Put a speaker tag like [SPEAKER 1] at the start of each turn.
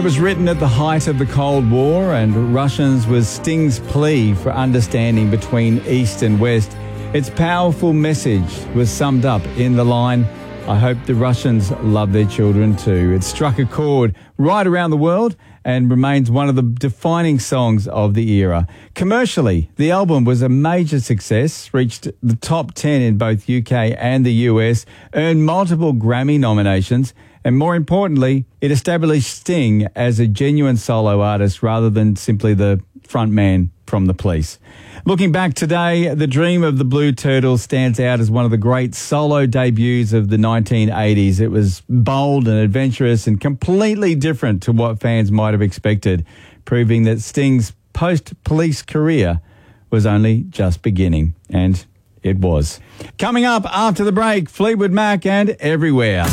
[SPEAKER 1] was written at the height of the Cold War, and Russians was Sting's plea for understanding between East and West. Its powerful message was summed up in the line, "I hope the Russians love their children too." It struck a chord right around the world and remains one of the defining songs of the era. Commercially, the album was a major success, reached the top 10 in both UK and the US, earned multiple Grammy nominations, and more importantly, it established Sting as a genuine solo artist rather than simply the frontman from the Police. Looking back today, The Dream of the Blue Turtle stands out as one of the great solo debuts of the 1980s. It was bold and adventurous and completely different to what fans might have expected, proving that Sting's post-Police career was only just beginning. And it was. Coming up after the break, Fleetwood Mac and Everywhere.